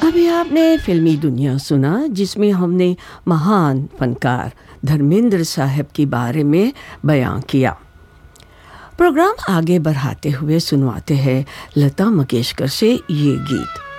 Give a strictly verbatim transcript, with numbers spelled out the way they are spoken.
अभी आपने फिल्मी दुनिया सुना जिसमें हमने महान फनकार धर्मेंद्र साहब के बारे में बयां किया। प्रोग्राम आगे बढ़ाते हुए सुनवाते हैं लता मंगेशकर से ये गीत।